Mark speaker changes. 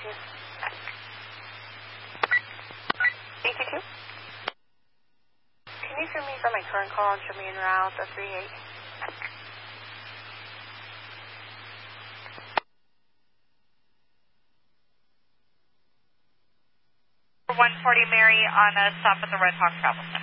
Speaker 1: AT2? Can you send me from my current call and show me en route the 38?
Speaker 2: 140 Mary on a stop at the Red Hawk Travel Center.